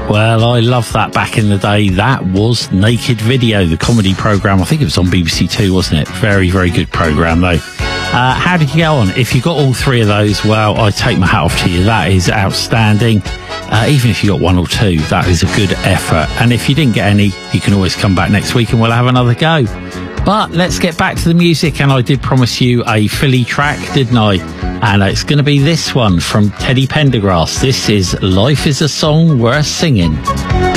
Well, I loved that back in the day. That was Naked Video, the comedy programme. I think it was on BBC Two, wasn't it? Very, very good programme, though. How did you go on? If you got all three of those, well, I take my hat off to you. That is outstanding. Even if you got one or two, that is a good effort. And if you didn't get any, you can always come back next week and we'll have another go. But let's get back to the music. And I did promise you a Philly track, didn't I? And it's going to be this one from Teddy Pendergrass. This is Life is a Song Worth Singing.